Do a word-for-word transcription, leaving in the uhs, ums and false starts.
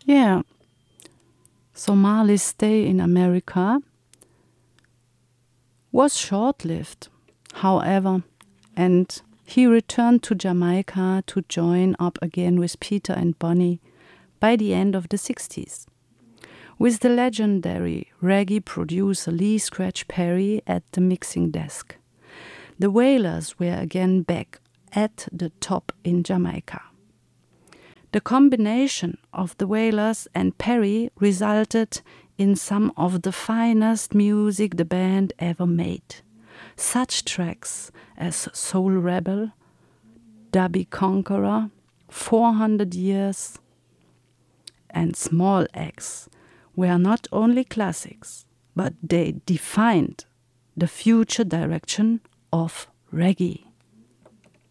Yeah. So Marley's stay in America was short-lived, however, and he returned to Jamaica to join up again with Peter and Bonnie by the end of the sixties. With the legendary reggae producer Lee Scratch Perry at the mixing desk, the Wailers were again back at the top in Jamaica. The combination of the Wailers and Perry resulted in some of the finest music the band ever made. Such tracks as Soul Rebel, Dubby Conqueror, four hundred Years, and Small Axe were not only classics, but they defined the future direction of reggae.